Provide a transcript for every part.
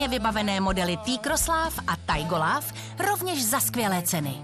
vybavené modely T-Crosslav a Taigolav rovněž za skvělé ceny.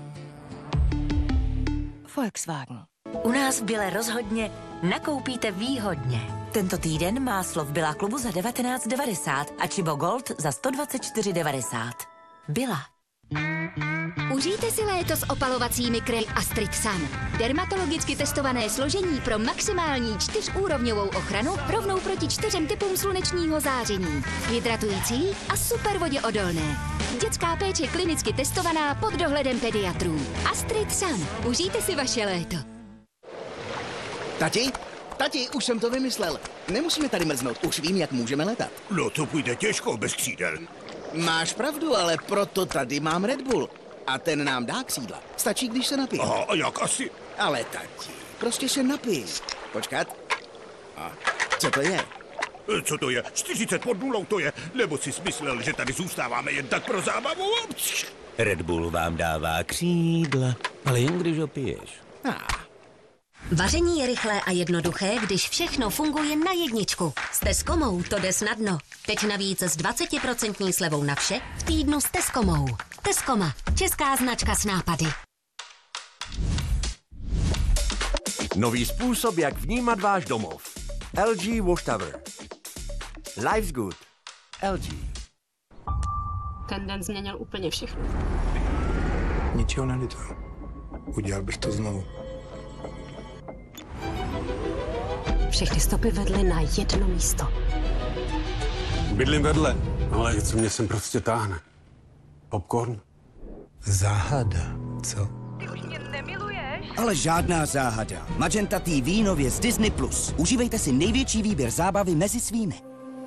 Volkswagen. U nás v Bille rozhodně nakoupíte výhodně. Tento týden máslo v Billa klubu za 19,90 a Chibo Gold za 124,90. Billa. Užijte si léto s opalovacími krémy Astrid Sun. Dermatologicky testované složení pro maximální 4úrovňovou ochranu rovnou proti 4 typům slunečního záření. Hydratující a super voděodolné. Dětská péče klinicky testovaná pod dohledem pediatrů. Astrid Sun. Užijte si vaše léto. Tati, už jsem to vymyslel. Nemusíme tady mrznout, už vím, jak můžeme letat. No to půjde těžko bez křídel. Máš pravdu, ale proto tady mám Red Bull. A ten nám dá křídla. Stačí, když se napije. Aha, a jak asi? Ale tati, prostě se napij. Počkat. A co to je? Co to je? 40 pod nulou to je? Nebo jsi smyslel, že tady zůstáváme jen tak pro zábavu? Red Bull vám dává křídla, ale jen když ho piješ. Vaření je rychlé a jednoduché, když všechno funguje na jedničku. S Tescomou to jde snadno. Teď navíc s 20% slevou na vše v týdnu s Tescomou. Tescoma, česká značka s nápady. Nový způsob, jak vnímat váš domov. LG Wash Tower. Life's good. LG. Ten den změnil úplně všechno. Ničeho nelituju. Udělal bych to znovu. Všechny stopy vedly na jedno místo. Bydlím vedle, ale co mě sem prostě táhne? Popcorn? Záhada, co? Ty už mě nemiluješ? Ale žádná záhada. Magenta TV nově z Disney+. Užívejte si největší výběr zábavy mezi svými.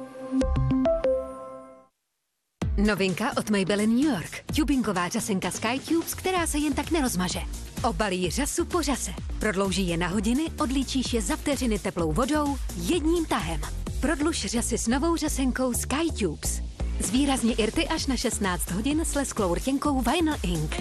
Novinka od Maybelline New York. Tubingová řasenka SkyTubes, která se jen tak nerozmaže. Obalí řasu po řase. Prodlouží je na hodiny, odlíčíš je za vteřiny teplou vodou jedním tahem. Prodluž řasy s novou řasenkou SkyTubes. Zvýrazně irty až na 16 hodin s lesklou rtěnkou Vinyl Ink.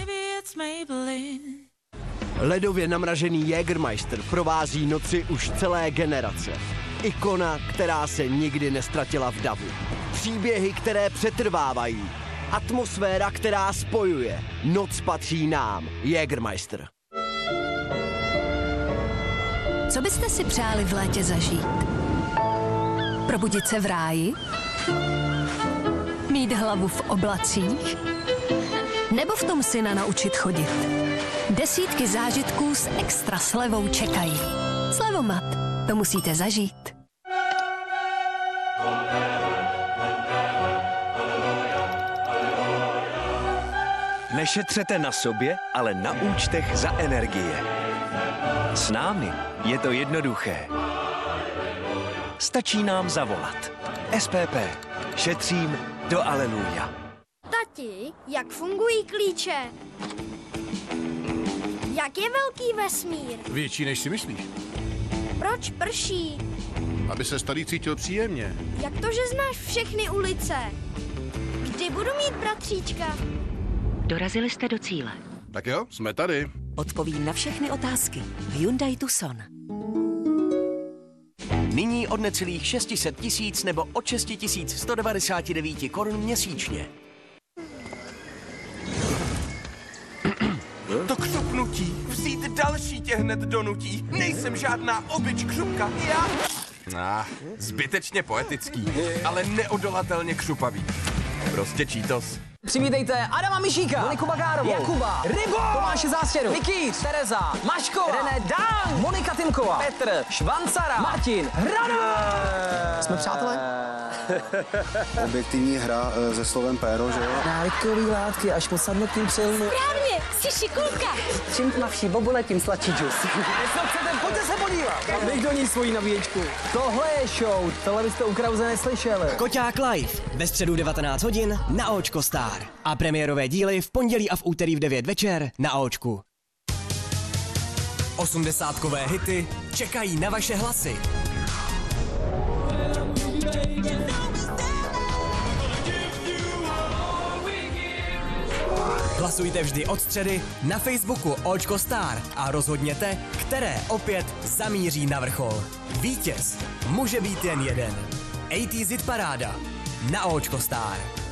Ledově namražený Jägermeister provází noci už celé generace. Ikona, která se nikdy nestratila v davu. Příběhy, které přetrvávají. Atmosféra, která spojuje. Noc patří nám. Jägermeister. Co byste si přáli v létě zažít? Probudit se v ráji? Mít hlavu v oblacích? Nebo v tom syna naučit chodit? Desítky zážitků s extra slevou čekají. Slevomat. To musíte zažít. Nešetřete na sobě, ale na účtech za energie. S námi je to jednoduché. Stačí nám zavolat. SPP. Šetřím do aleluja. Tati, jak fungují klíče? Jak je velký vesmír? Větší, než si myslíš. Proč prší? Aby se tady cítil příjemně. Jak to, že znáš všechny ulice? Kdy budu mít bratříčka? Dorazili jste do cíle. Tak jo, jsme tady. Odpoví na všechny otázky v Hyundai Tucson. Nyní od necelých 600 tisíc nebo od 6 199 korun měsíčně. To křupnutí, vzít další tě hned donutí. Nejsem žádná obyč křupka, já... Zbytečně poetický, ale neodolatelně křupavý. Prostě Cheetos. Přivítejte Adama Mišíka, Moniku Bagárovou, Jakuba, Rybo, Tomáše Zástěru, Nikýř, Tereza, Maškova, René Dang, Monika Timková, Petr, Švancara, Martin, Hranu. Jsme přátelé? Objektivní hra se slovem péro, že jo? Návykový látky až po sadnutím přilnu. Správně, jsi šikulka. Čím tmavší bobule, tím sladší džus. Jestli chcete, pojďte se podívat. Dej do ní svoji nabíječku. Tohle je show, tohle byste u Krause neslyšeli. Koťák live, ve středu 19 hodin na Očko Star. A premiérové díly v pondělí a v úterý v 9 večer na Očku. 80kové hity čekají na vaše hlasy. Hlasujte vždy od středy na Facebooku Očko Star a rozhodněte, které opět zamíří na vrchol. Vítěz může být jen jeden. ATZ Paráda na Očko Star.